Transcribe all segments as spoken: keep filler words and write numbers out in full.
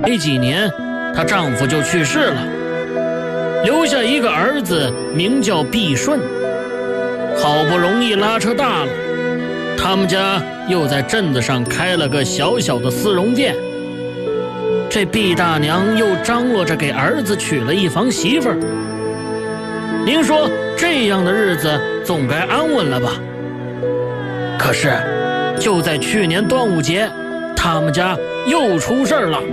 没几年，她丈夫就去世了，留下一个儿子，名叫毕顺。好不容易拉扯大了，他们家又在镇子上开了个小小的丝绒店。这毕大娘又张罗着给儿子娶了一房媳妇儿。您说这样的日子总该安稳了吧？可是就在去年端午节，他们家又出事儿了。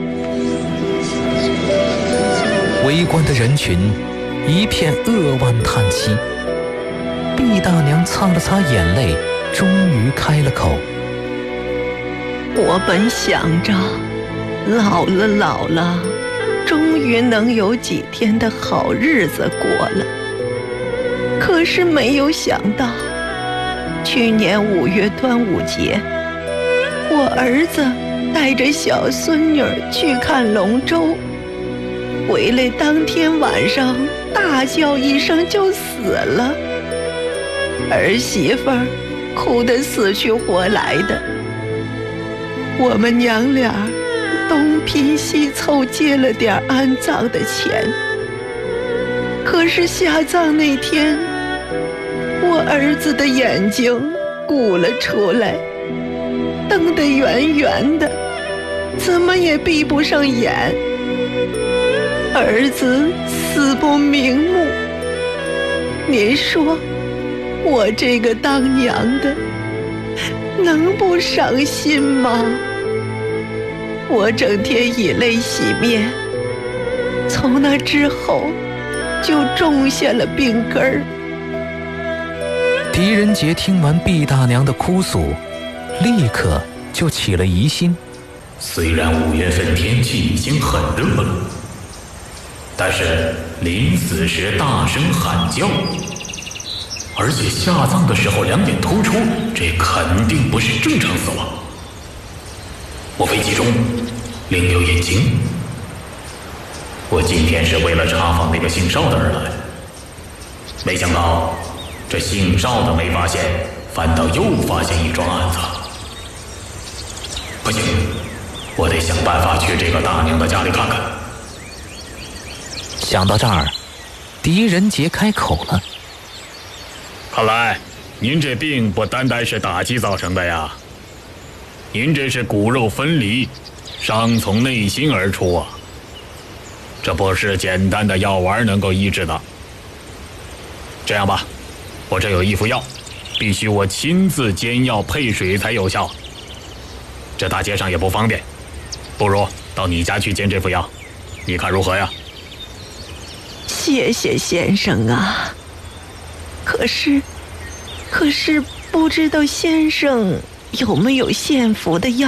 围观的人群一片扼腕叹息。毕大娘擦了擦眼泪，终于开了口： 我本想着老了老了，终于能有几天的好日子过了，可是没有想到去年五月端午节，我儿子带着小孙女去看龙舟，回来当天晚上大叫一声就死了，儿媳妇儿哭得死去活来的。我们娘俩东拼西凑借了点安葬的钱，可是下葬那天，我儿子的眼睛鼓了出来，瞪得圆圆的，怎么也闭不上眼。儿子死不瞑目，您说我这个当娘的能不伤心吗？我整天以泪洗面，从那之后就种下了病根儿。 狄仁杰听完毕大娘的哭诉，立刻就起了疑心。 虽然五月份天气已经很热了，但是临死时大声喊叫，而且下葬的时候两眼突出，这肯定不是正常死亡。莫非其中另有隐情？我今天是为了查访那个姓邵的而来，没想到这姓邵的没发现，反倒又发现一桩案子。不行，我得想办法去这个大娘的家里看看。 想到这儿，狄仁杰开口了： 看来您这病不单单是打击造成的呀，您这是骨肉分离，伤从内心而出啊，这不是简单的药丸能够医治的。这样吧，我这有一副药，必须我亲自煎药配水才有效，这大街上也不方便，不如到你家去煎这副药，你看如何呀？ 谢谢先生啊，可是可是不知道先生有没有献服的药